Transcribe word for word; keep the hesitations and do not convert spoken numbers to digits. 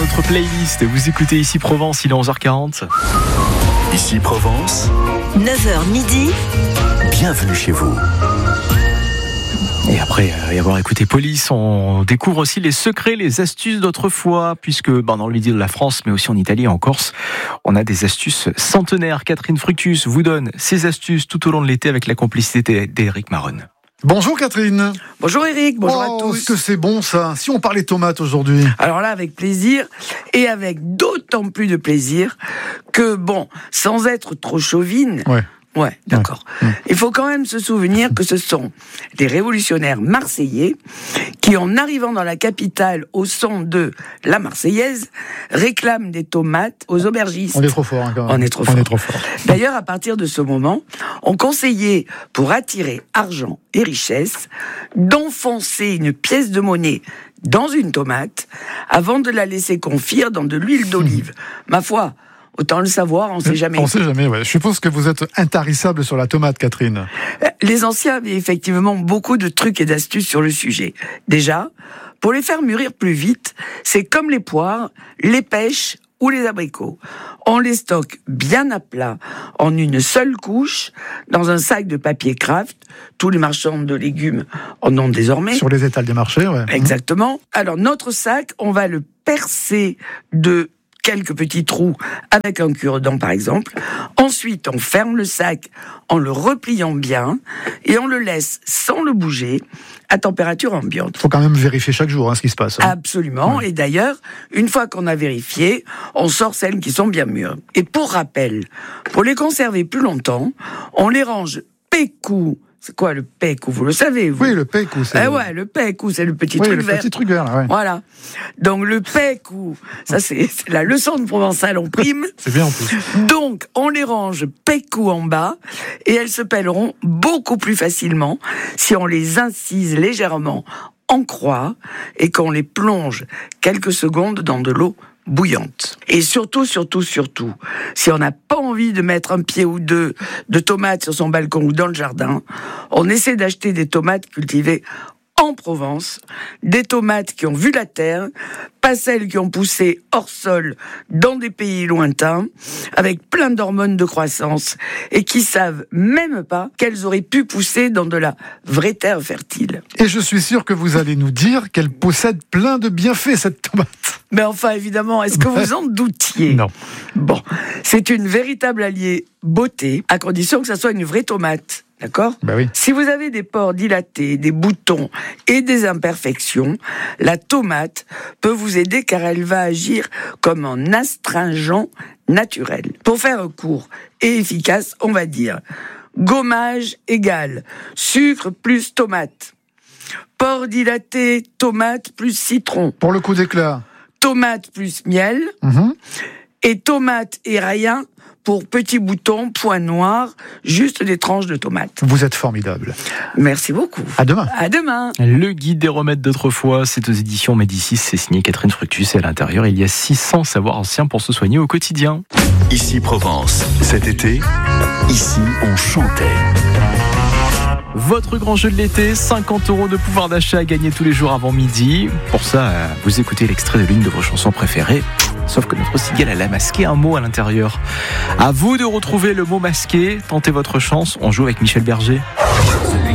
notre playlist. Vous écoutez Ici Provence, il est onze heures quarante. Ici Provence, neuf heures midi. Bienvenue chez vous. Et après y avoir écouté Police, on découvre aussi les secrets, les astuces d'autrefois, puisque ben, dans le midi de la France, mais aussi en Italie et en Corse, on a des astuces centenaires. Catherine Fructus vous donne ces astuces tout au long de l'été avec la complicité d'Éric Maronne. Bonjour Catherine. Bonjour Eric, bonjour oh, à tous. Est-ce que c'est bon ça? Si on parlait tomates aujourd'hui. Alors là, avec plaisir, et avec d'autant plus de plaisir que, bon, sans être trop chauvine... Ouais. Ouais, d'accord. Ouais. Il faut quand même se souvenir que ce sont des révolutionnaires marseillais qui, en arrivant dans la capitale au son de la Marseillaise, réclament des tomates aux aubergistes. On est trop fort, hein, quand même. On est trop on fort. Est trop fort. D'ailleurs, à partir de ce moment, on conseillait, pour attirer argent et richesse, d'enfoncer une pièce de monnaie dans une tomate avant de la laisser confire dans de l'huile d'olive. Mmh. Ma foi, autant le savoir, on ne sait jamais. On ne sait jamais, ouais. Je suppose que vous êtes intarissable sur la tomate, Catherine. Les anciens avaient effectivement beaucoup de trucs et d'astuces sur le sujet. Déjà, pour les faire mûrir plus vite, c'est comme les poires, les pêches ou les abricots. On les stocke bien à plat, en une seule couche, dans un sac de papier Kraft. Tous les marchands de légumes en ont désormais. Sur les étals des marchés, ouais. Exactement. Alors, notre sac, on va le percer de quelques petits trous avec un cure-dent par exemple. Ensuite, on ferme le sac en le repliant bien et on le laisse sans le bouger à température ambiante. Il faut quand même vérifier chaque jour hein, ce qui se passe. Hein. Absolument. Ouais. Et d'ailleurs, une fois qu'on a vérifié, on sort celles qui sont bien mûres. Et pour rappel, pour les conserver plus longtemps, on les range pécou. C'est quoi le pécou? Vous le savez, vous? Oui, le pécou, c'est... Eh ouais, le pécou, c'est le petit oui, truc le vert. petit truc vert, là, ouais. Voilà. Donc, le pécou, ça, c'est, c'est la leçon de provençal en prime. C'est bien, en plus. Donc, on les range pécou en bas, et elles se pèleront beaucoup plus facilement si on les incise légèrement en croix, et qu'on les plonge quelques secondes dans de l'eau bouillante. Et surtout, surtout, surtout, si on n'a pas envie de mettre un pied ou deux de tomates sur son balcon ou dans le jardin, on essaie d'acheter des tomates cultivées en Provence, des tomates qui ont vu la terre, pas celles qui ont poussé hors sol dans des pays lointains, avec plein d'hormones de croissance, et qui savent même pas qu'elles auraient pu pousser dans de la vraie terre fertile. Et je suis sûr que vous allez nous dire qu'elle possède plein de bienfaits, cette tomate. Mais enfin, évidemment, est-ce que vous en doutiez? Non. Bon, c'est une véritable alliée beauté, à condition que ça soit une vraie tomate. D'accord ? Ben oui. Si vous avez des pores dilatés, des boutons et des imperfections, la tomate peut vous aider car elle va agir comme un astringent naturel. Pour faire court et efficace, on va dire gommage égale sucre plus tomate. Pores dilatés, tomate plus citron. Pour le coup d'éclat. Tomate plus miel. Mm-hmm. Et tomate et rayin pour petits boutons, points noirs, juste des tranches de tomates. Vous êtes formidable. Merci beaucoup. À demain. À demain. Le guide des remèdes d'autrefois, c'est aux éditions Médicis, c'est signé Catherine Fructus et à l'intérieur, il y a six cents savoirs anciens pour se soigner au quotidien. Ici Provence, cet été, ici on chantait. Votre grand jeu de l'été, cinquante euros de pouvoir d'achat à gagner tous les jours avant midi. Pour ça, vous écoutez l'extrait de l'une de vos chansons préférées. Sauf que notre cigale, elle a masqué un mot à l'intérieur. À vous de retrouver le mot masqué. Tentez votre chance. On joue avec Michel Berger.